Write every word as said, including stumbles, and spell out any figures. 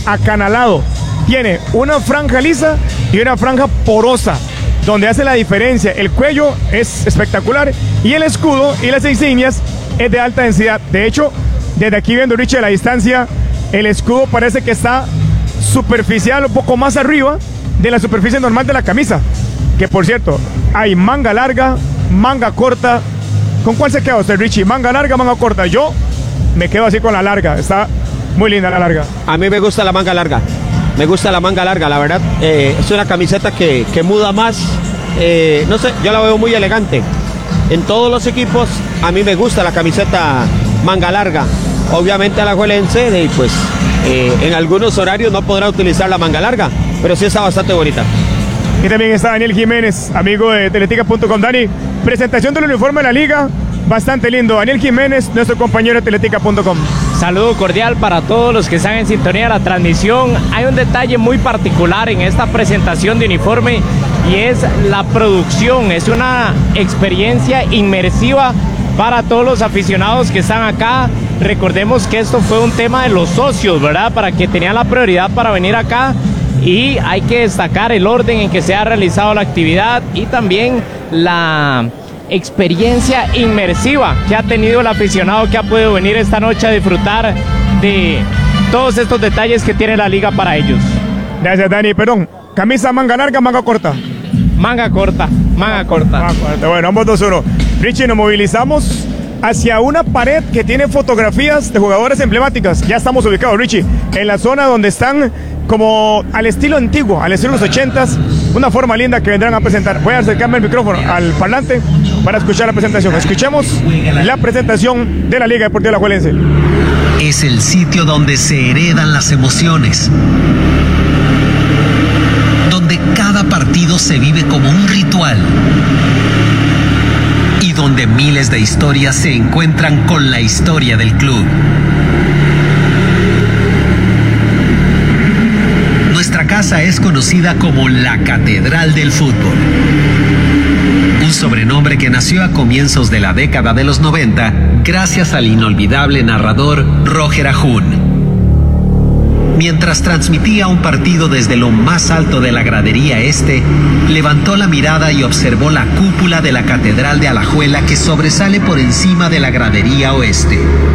acanalado. Tiene una franja lisa y una franja porosa, donde hace la diferencia. El cuello es espectacular y el escudo y las insignias es de alta densidad. De hecho, desde aquí viendo, Richie, a la distancia, el escudo parece que está superficial, un poco más arriba de la superficie normal de la camisa. Que por cierto, hay manga larga, manga corta. ¿Con cuál se queda usted, Richie? ¿Manga larga, manga corta? Yo me quedo así con la larga. Está muy linda la larga. A mí me gusta la manga larga. Me gusta la manga larga, la verdad. Eh, es una camiseta que, que muda más. Eh, no sé, yo la veo muy elegante. En todos los equipos, a mí me gusta la camiseta manga larga. Obviamente alajuelense, pues eh, en algunos horarios no podrá utilizar la manga larga, pero sí está bastante bonita. Y también está Daniel Jiménez, amigo de Teletica punto com. Dani, presentación del uniforme de la liga, bastante lindo. Daniel Jiménez, nuestro compañero de Teletica punto com. Saludo cordial para todos los que están en sintonía de la transmisión. Hay un detalle muy particular en esta presentación de uniforme y es la producción. Es una experiencia inmersiva para todos los aficionados que están acá. Recordemos que esto fue un tema de los socios, ¿verdad? Para que tenían la prioridad para venir acá. Y hay que destacar el orden en que se ha realizado la actividad y también la experiencia inmersiva que ha tenido el aficionado que ha podido venir esta noche a disfrutar de todos estos detalles que tiene la liga para ellos. Gracias, Dani. Perdón, camisa manga larga, manga corta. Manga corta, manga corta. Manga corta. Bueno, ambos dos uno. Richie, nos movilizamos hacia una pared que tiene fotografías de jugadores emblemáticas. Ya estamos ubicados, Richie, en la zona donde están como al estilo antiguo, al estilo de los ochentas, una forma linda que vendrán a presentar. Voy a acercarme el micrófono al parlante para escuchar la presentación. Escuchemos la presentación de la Liga Deportiva Alajuelense. Es el sitio donde se heredan las emociones, donde cada partido se vive como un ritual y donde miles de historias se encuentran con la historia del club. Nuestra casa es conocida como la Catedral del Fútbol, un sobrenombre que nació a comienzos de la década de los noventa gracias al inolvidable narrador Roger Ajún. Mientras transmitía un partido desde lo más alto de la gradería este, levantó la mirada y observó la cúpula de la Catedral de Alajuela que sobresale por encima de la gradería oeste.